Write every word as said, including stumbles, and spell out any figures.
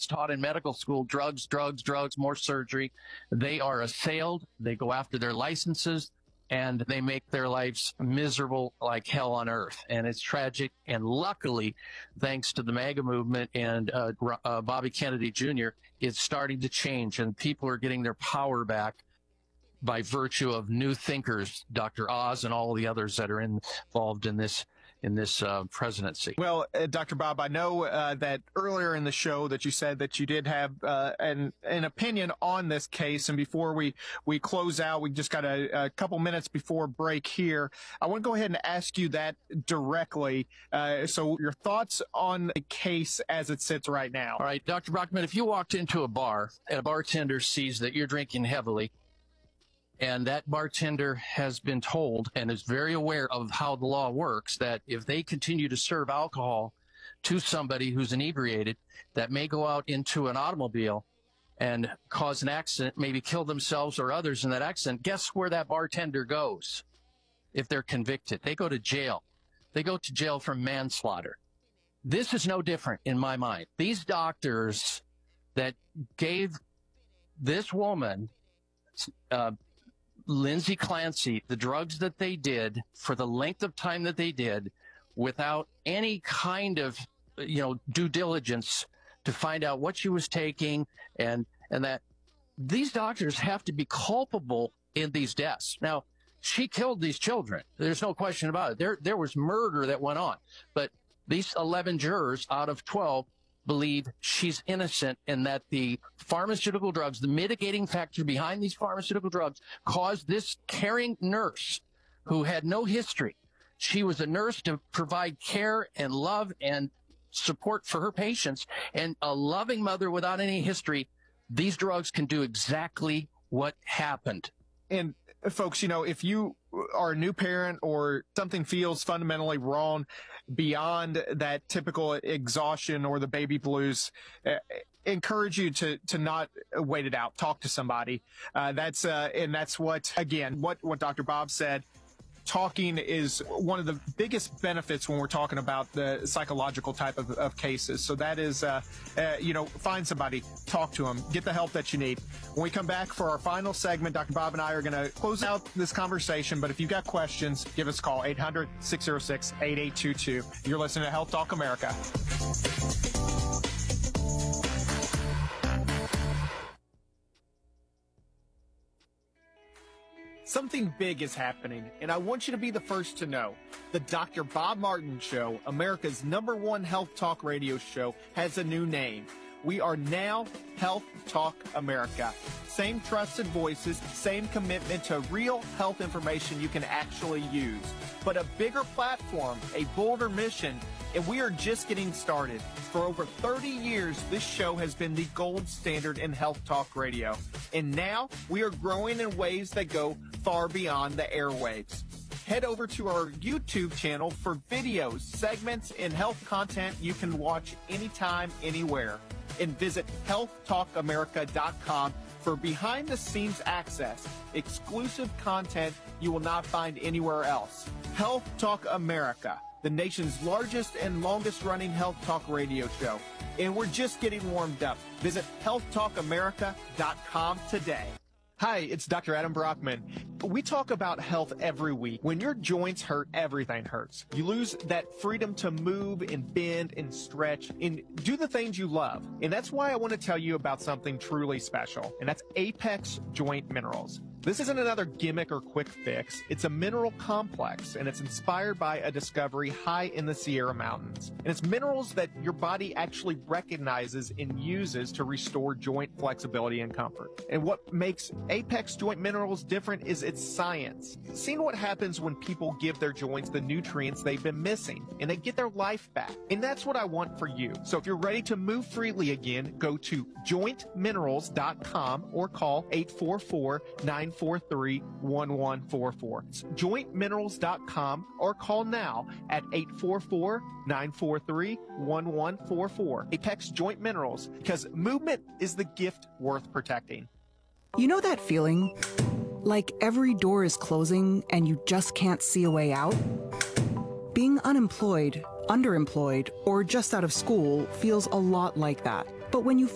taught in medical school, drugs, drugs, drugs, more surgery. They are assailed. They go after their licenses, and they make their lives miserable like hell on earth. And it's tragic. And luckily, thanks to the MAGA movement and uh, uh, Bobby Kennedy Junior, it's starting to change, and people are getting their power back by virtue of new thinkers, Doctor Oz and all the others that are involved in this in this uh, presidency. Well, uh, Doctor Bob, I know uh, that earlier in the show that you said that you did have uh, an an opinion on this case. And before we, we close out, we just got a, a couple minutes before break here. I want to go ahead and ask you that directly. Uh, so your thoughts on the case as it sits right now. All right, Doctor Brockman, if you walked into a bar and a bartender sees that you're drinking heavily, and that bartender has been told and is very aware of how the law works, that if they continue to serve alcohol to somebody who's inebriated, that may go out into an automobile and cause an accident, maybe kill themselves or others in that accident, guess where that bartender goes if they're convicted? They go to jail. They go to jail for manslaughter. This is no different in my mind. These doctors that gave this woman, uh, Lindsay Clancy, the drugs that they did for the length of time that they did without any kind of, you know, due diligence to find out what she was taking, and, and that these doctors have to be culpable in these deaths. Now, she killed these children. There's no question about it. There, there was murder that went on, but these eleven jurors out of twelve believe she's innocent, and that the pharmaceutical drugs, the mitigating factor behind these pharmaceutical drugs, caused this caring nurse who had no history. She was a nurse to provide care and love and support for her patients, and a loving mother without any history. These drugs can do exactly what happened. And folks, you know, if you are a new parent or something feels fundamentally wrong beyond that typical exhaustion or the baby blues, uh, encourage you to to not wait it out. Talk to somebody. Uh, that's uh, and that's what, again, what what Doctor Bob said. Talking is one of the biggest benefits when we're talking about the psychological type of, of cases. So that is, uh, uh, you know, find somebody, talk to them, get the help that you need. When we come back for our final segment, Doctor Bob and I are going to close out this conversation. But if you've got questions, give us a call, eight hundred, six oh six, eight eight two two. You're listening to Health Talk America. Something big is happening, and I want you to be the first to know. The Doctor Bob Martin Show, America's number one health talk radio show, has a new name. We are now Health Talk America. Same trusted voices, same commitment to real health information you can actually use. But a bigger platform, a bolder mission, and we are just getting started. For over thirty years, this show has been the gold standard in health talk radio. And now we are growing in ways that go far beyond the airwaves. Head over to our YouTube channel for videos, segments, and health content you can watch anytime, anywhere. And visit health talk america dot com for behind-the-scenes access, exclusive content you will not find anywhere else. Health Talk America, the nation's largest and longest-running health talk radio show. And we're just getting warmed up. Visit health talk america dot com today. Hi, it's Doctor Adam Brockman. We talk about health every week. When your joints hurt, everything hurts. You lose that freedom to move and bend and stretch and do the things you love. And that's why I want to tell you about something truly special, and that's Apex Joint Minerals. This isn't another gimmick or quick fix. It's a mineral complex, and it's inspired by a discovery high in the Sierra Mountains. And it's minerals that your body actually recognizes and uses to restore joint flexibility and comfort. And what makes Apex Joint Minerals different is its science. Seeing what happens when people give their joints the nutrients they've been missing, and they get their life back. And that's what I want for you. So if you're ready to move freely again, go to joint minerals dot com or call eight four four, nine four three, one one four four. It's joint minerals dot com or call now at eight four four, nine four three, one one four four. Apex Joint Minerals, because movement is the gift worth protecting. You know that feeling? Like every door is closing and you just can't see a way out? Being unemployed, underemployed, or just out of school feels a lot like that. But when you